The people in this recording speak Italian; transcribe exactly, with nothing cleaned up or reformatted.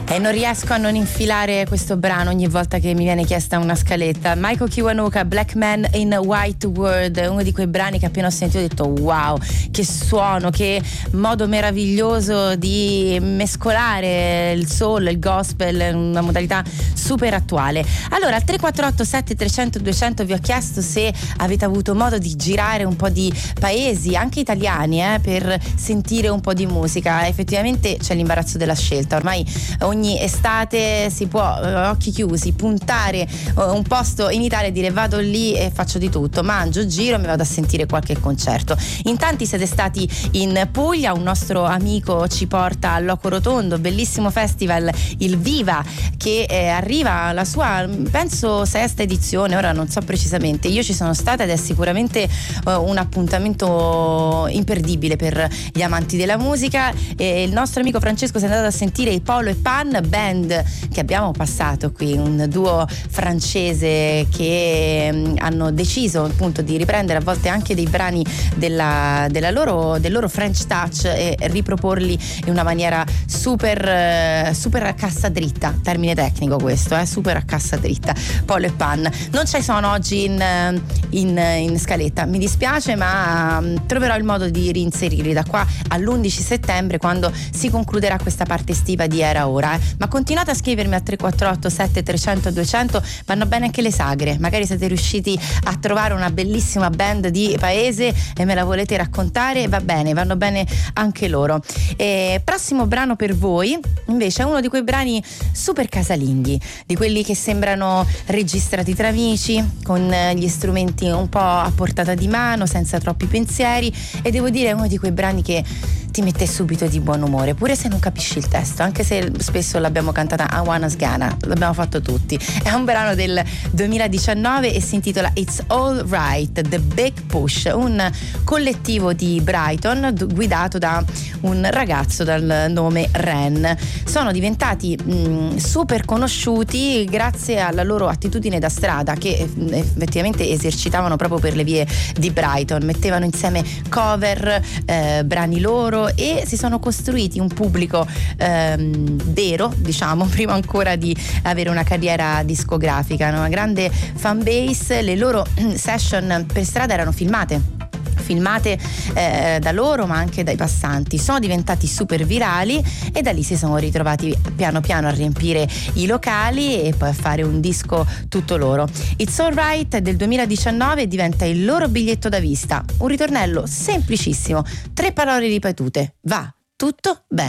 E non riesco a non infilare questo brano ogni volta che mi viene chiesta una scaletta. Michael Kiwanuka, Black Man in White World, è uno di quei brani che appena ho sentito ho detto wow, che suono, che modo meraviglioso di mescolare il soul, il gospel in una modalità super attuale. Allora, al tre quattro otto sette trecento duecento vi ho chiesto se avete avuto modo di girare un po' di paesi, anche italiani, eh, per sentire un po' di musica. Effettivamente c'è l'imbarazzo della scelta, ormai ogni estate si può, occhi chiusi, puntare un posto in Italia e dire vado lì e faccio di tutto, mangio, giro, mi vado a sentire qualche concerto. In tanti siete stati in Puglia, un nostro amico ci porta al Loco Rotondo, bellissimo festival, il Viva, che eh, arriva alla sua, penso, sesta edizione, ora non so precisamente. Io ci sono stata ed è sicuramente eh, un appuntamento imperdibile per gli amanti della musica. E il nostro amico Francesco si è andato a sentire i Polo e Pan, band che abbiamo passato qui, un duo francese che mh, hanno deciso appunto di riprendere a volte anche dei brani della, della loro, del loro French touch e riproporli in una maniera super eh, super a cassa dritta, termine tecnico questo, eh, super a cassa dritta. Polo e Pan non ci sono oggi in, in, in scaletta, mi dispiace, ma mh, troverò il modo di reinserirli da qua all'undici settembre, quando si concluderà questa parte estiva di Era Ora. Ma continuate a scrivermi a tre quattro otto sette trecento duecento, vanno bene anche le sagre, magari siete riusciti a trovare una bellissima band di paese e me la volete raccontare, va bene, vanno bene anche loro. E prossimo brano per voi invece è uno di quei brani super casalinghi, di quelli che sembrano registrati tra amici, con gli strumenti un po' a portata di mano, senza troppi pensieri, e devo dire è uno di quei brani che ti mette subito di buon umore, pure se non capisci il testo, anche se spesso l'abbiamo cantata a Wanna Sgana, l'abbiamo fatto tutti. È un brano del duemiladiciannove e si intitola It's All Right, The Big Push, un collettivo di Brighton guidato da un ragazzo dal nome Ren. Sono diventati mh, super conosciuti grazie alla loro attitudine da strada, che effettivamente esercitavano proprio per le vie di Brighton, mettevano insieme cover, eh, brani loro, e si sono costruiti un pubblico ehm, vero, diciamo, prima ancora di avere una carriera discografica, una grande fan base. Le loro session per strada erano filmate filmate eh, da loro ma anche dai passanti, sono diventati super virali e da lì si sono ritrovati piano piano a riempire i locali e poi a fare un disco tutto loro. It's All Right del duemiladiciannove diventa il loro biglietto da visita, un ritornello semplicissimo, tre parole ripetute: va tutto bene.